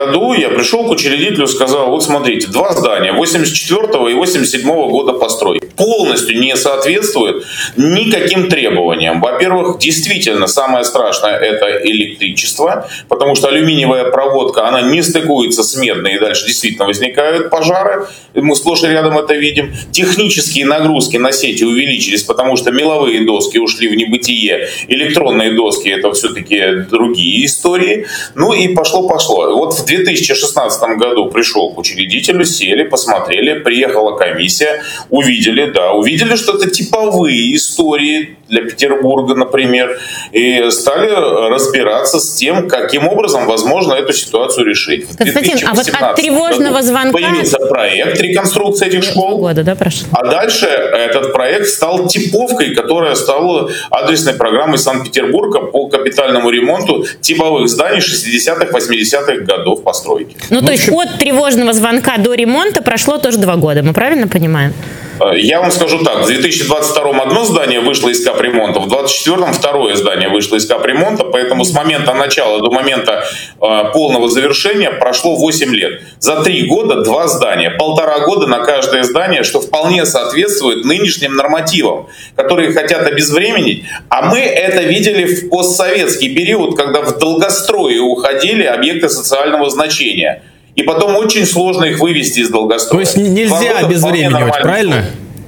году я пришел к учредителю и сказал: вот смотрите, два здания 84-го и 87-го года постройки полностью не соответствуют никаким требованиям. Во-первых, действительно самое страшное — это электричество, потому что алюминиевая проводка, она не стыкуется с медной, и дальше действительно возникают пожары. Мы сплошь и рядом это видим. Технические нагрузки на сети увеличились, потому что меловые доски ушли в небытие, электронные доски — это все-таки другие истории. Ну и пошло-пошло. Вот в 2016 году пришел к учредителю, сели, посмотрели, приехала комиссия, увидели, что это типовые истории для Петербурга, например, и стали разбираться с тем, каким образом возможно эту ситуацию решить. Константин, а вот от тревожного звонка появился проект реконструкции этих школ, года, да, прошло. А дальше этот проект стал типовкой, которая стала адресной программой Санкт-Петербурга по капитальному ремонту типовых зданий 60-х, 80-х годов постройки. Ну, то есть от тревожного звонка до ремонта прошло тоже 2 года, мы правильно понимаем? Я вам скажу так: в 2022 одно здание вышло из капремонта, в 2024 второе здание вышло из капремонта, поэтому с момента начала до момента полного завершения прошло 8 лет. За 3 года 2 здания, 1,5 года на каждое здание, что вполне соответствует нынешним нормативам, которые хотят обезвременить. А мы это видели в постсоветский период, когда в долгострое уходили объекты социального значения. И потом очень сложно их вывести из долгостроя. То есть нельзя обезвременивать, правильно?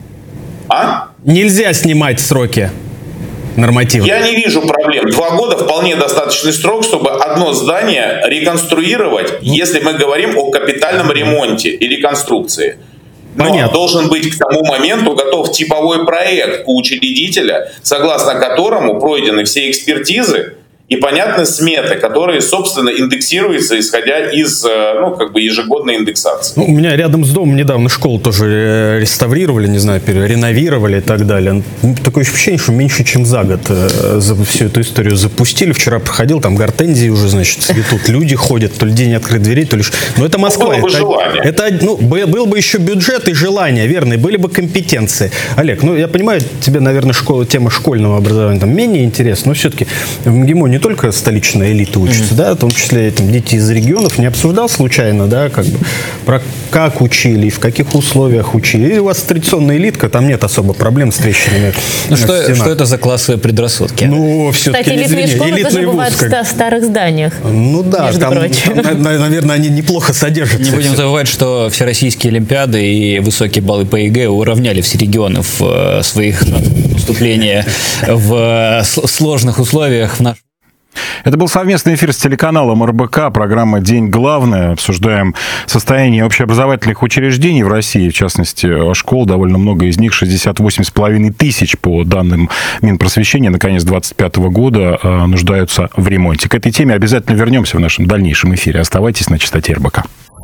А? Нельзя снимать сроки нормативы. Я не вижу проблем. 2 года вполне достаточный срок, чтобы одно здание реконструировать, если мы говорим о капитальном ремонте и реконструкции. Но должен быть к тому моменту готов типовой проект у учредителя, согласно которому пройдены все экспертизы и понятны сметы, которые, собственно, индексируются, исходя из, ежегодной индексации. У меня рядом с домом недавно школу тоже реставрировали, не знаю, реновировали и так далее. Такое ощущение, что меньше, чем за год за всю эту историю запустили. Вчера проходил, там гортензии уже, значит, цветут, люди ходят, то ли день открыть дверей, то ли... Но это Москва. Было бы желание. Был бы еще бюджет и желание, верно, и были бы компетенции. Олег, я понимаю, тебе, наверное, тема школьного образования там менее интересна, но все-таки в МГИМО не только столичная элита учится, да, в том числе дети из регионов. Не обсуждал случайно, да, про как учили, в каких условиях учили? Или у вас традиционная элитка, там нет особо проблем с трещинами. Что это за классовые предрассудки? Кстати, элитные школы тоже бывают в старых зданиях. Ну да, там, наверное, они неплохо содержатся. Не будем забывать, что всероссийские олимпиады и высокие баллы по ЕГЭ уравняли все регионы в своих поступлениях в сложных условиях в наш. Это был совместный эфир с телеканалом РБК, программа «День главное». Обсуждаем состояние общеобразовательных учреждений в России, в частности, школ. Довольно много из них, 68,5 тысяч, по данным Минпросвещения, на конец 2025 года нуждаются в ремонте. К этой теме обязательно вернемся в нашем дальнейшем эфире. Оставайтесь на частоте РБК.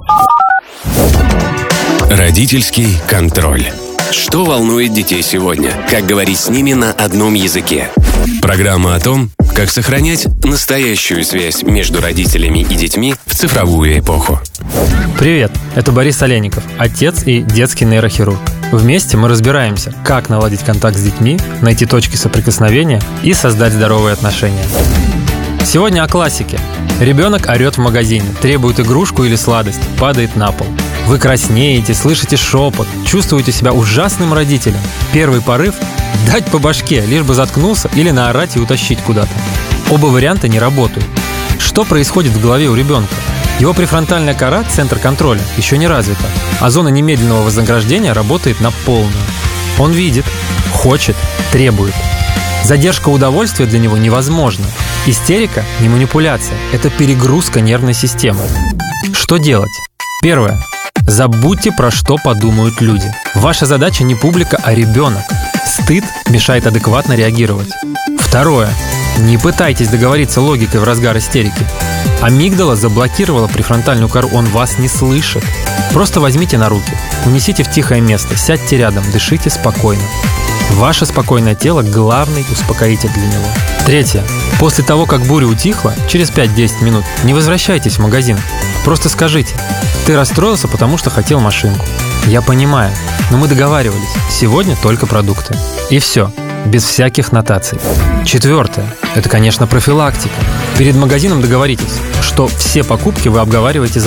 Родительский контроль. Что волнует детей сегодня? Как говорить с ними на одном языке? Программа о том, как сохранять настоящую связь между родителями и детьми в цифровую эпоху. Привет, это Борис Олейников, отец и детский нейрохирург. Вместе мы разбираемся, как наладить контакт с детьми, найти точки соприкосновения и создать здоровые отношения. Сегодня о классике. Ребенок орет в магазине, требует игрушку или сладость, падает на пол. Вы краснеете, слышите шепот, чувствуете себя ужасным родителем. Первый порыв – дать по башке, лишь бы заткнулся, или наорать и утащить куда-то. Оба варианта не работают. Что происходит в голове у ребенка? Его префронтальная кора, центр контроля, еще не развита, а зона немедленного вознаграждения работает на полную. Он видит, хочет, требует. Задержка удовольствия для него невозможна. Истерика – не манипуляция, это перегрузка нервной системы. Что делать? Первое. Забудьте, про что подумают люди. Ваша задача не публика, а ребенок. Стыд мешает адекватно реагировать. Второе. Не пытайтесь договориться логикой в разгар истерики. Амигдала заблокировала префронтальную кору, он вас не слышит. Просто возьмите на руки, унесите в тихое место, сядьте рядом, дышите спокойно. Ваше спокойное тело – главный успокоитель для него. Третье. После того, как буря утихла, через 5-10 минут не возвращайтесь в магазин. Просто скажите: ты расстроился, потому что хотел машинку. Я понимаю, но мы договаривались, сегодня только продукты. И все. без всяких нотаций. Четвертое – это, конечно, профилактика. Перед магазином договоритесь, что все покупки вы обговариваете